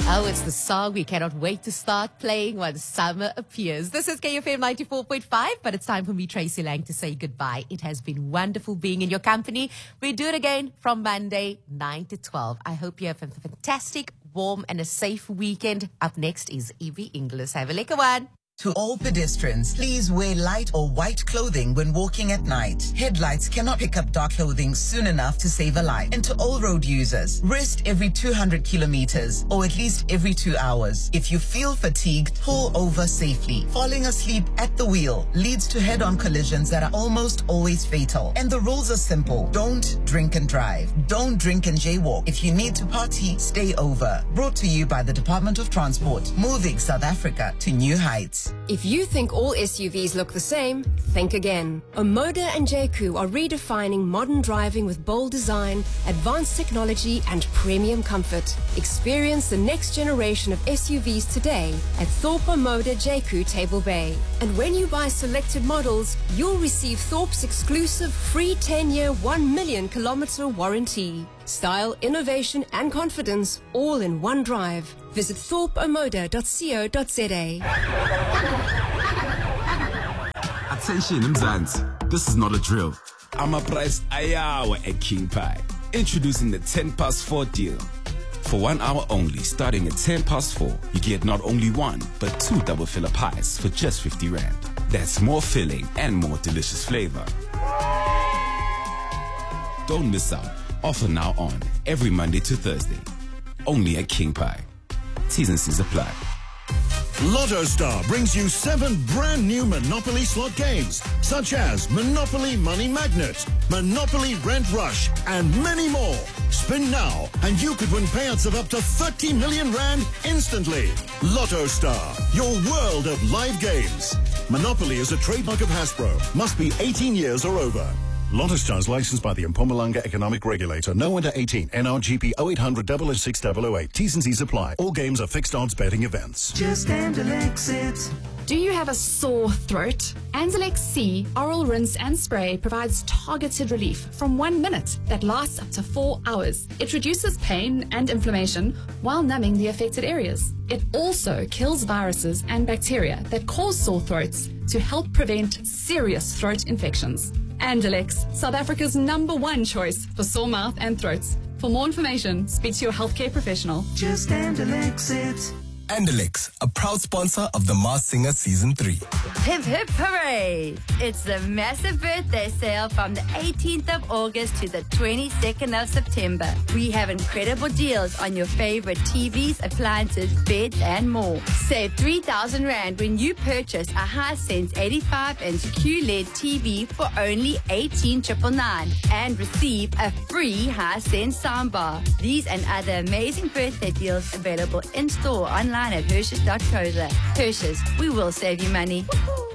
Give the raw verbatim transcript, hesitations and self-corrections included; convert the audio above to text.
Oh, it's the song we cannot wait to start playing when summer appears. This is K F M ninety-four point five, but it's time for me, Tracy Lang, to say goodbye. It has been wonderful being in your company. We do it again from Monday, nine to twelve. I hope you have a fantastic, warm, and a safe weekend. Up next is Evie Inglis. Have a lekker one. To all pedestrians, please wear light or white clothing when walking at night. Headlights cannot pick up dark clothing soon enough to save a life. And to all road users, rest every two hundred kilometers or at least every two hours. If you feel fatigued, pull over safely. Falling asleep at the wheel leads to head-on collisions that are almost always fatal. And the rules are simple. Don't drink and drive. Don't drink and jaywalk. If you need to party, stay over. Brought to you by the Department of Transport, moving South Africa to new heights. If you think all S U Vs look the same, think again. Omoda and J C U are redefining modern driving with bold design, advanced technology, and premium comfort. Experience the next generation of S U Vs today at Thorpe Omoda J C U Table Bay. And when you buy selected models, you'll receive Thorpe's exclusive free ten-year, one million kilometer warranty. Style, innovation, and confidence all in one drive. Visit thorpe omoda dot co dot za. Attention Mzansi, this is not a drill. I'm a price ayawa at King Pie. Introducing the ten past four deal. For one hour only, starting at ten past four, you get not only one, but two double filler pies for just fifty rand. That's more filling and more delicious flavor. Don't miss out. Offer now on every Monday to Thursday. Only at King Pie. T's and C's apply. Lotto Star brings you seven brand new Monopoly slot games, such as Monopoly Money Magnet, Monopoly Rent Rush, and many more. Spin now, and you could win payouts of up to thirty million rand instantly. Lotto Star, your world of live games. Monopoly is a trademark of Hasbro. Must be eighteen years or over. Lotto Star is licensed by the Mpumalanga Economic Regulator. No under eighteen. N R G P oh eight hundred oh oh six oh oh eight. T's and C's apply. All games are fixed odds betting events. Just Anzalex it. Do you have a sore throat? Anzalex C Oral Rinse and Spray provides targeted relief from one minute that lasts up to four hours. It reduces pain and inflammation while numbing the affected areas. It also kills viruses and bacteria that cause sore throats to help prevent serious throat infections. Anzalex, South Africa's number one choice for sore mouth and throats. For more information, speak to your healthcare professional. Just Anzalex it. Anzalex, a proud sponsor of The Masked Singer Season three. Hip hip hooray! It's the massive birthday sale from the eighteenth of August to the twenty-second of September. We have incredible deals on your favorite T Vs, appliances, beds, and more. Save three thousand rand when you purchase a Hisense eighty-five inch Q L E D T V for only eighteen thousand nine hundred and receive a free Hisense soundbar. These and other amazing birthday deals available in store, online at Hershey's dot co dot za. Hershey's, we will save you money. Woo-hoo.